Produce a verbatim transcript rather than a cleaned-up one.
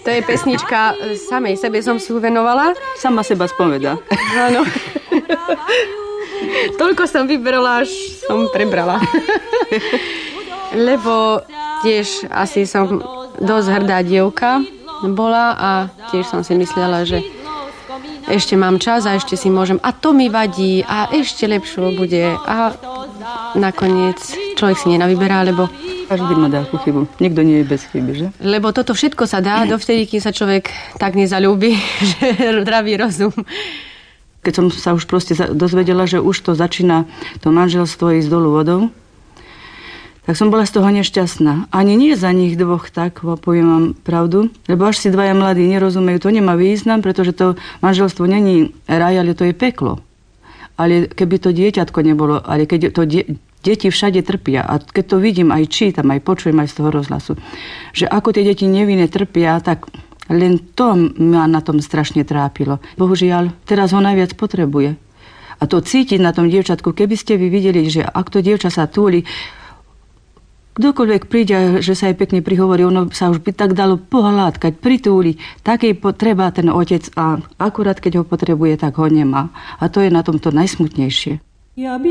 To je pesnička, samej sebe som si uvenovala. Sama seba spoveda. Áno. Toľko som vybrala, až som prebrala. Lebo tiež asi som dosť hrdá dievka bola a tiež som si myslela, že ešte mám čas a ešte si môžem. A to mi vadí a ešte lepšie bude. A nakoniec človek si nenavyberá, lebo... Každý má takú chybu. Nikto nie je bez chyby, že? Lebo toto všetko sa dá dovtedy, kým sa človek tak nezaľúbi, že zdravý rozum. Keď som sa už proste dozvedela, že už to začína to manželstvo ísť dolu vodou, tak som bola z toho nešťastná. Ani nie za nich dvoch, tak poviem vám pravdu, lebo až si dvaja mladí nerozumejú, to nemá význam, pretože to manželstvo není raj, ale to je peklo. Ale keby to dieťatko nebolo, ale keď to die, deti všade trpia, a keď to vidím, aj čítam, aj počujem aj z toho rozhlasu, že ako tie deti nevinne trpia, tak len to ma na tom strašne trápilo. Bohužiaľ, teraz ho najviac potrebuje. A to cítiť na tom dievčatku, keby ste vy videli, že ak to dievča sa túli, kdokoľvek príde, že sa jej pekne prihovorí, ono sa už by tak dalo pohľadkať, pritúli. Takej potreba ten otec a akurát keď ho potrebuje, tak ho nemá. A to je na tomto najsmutnejšie. Ja by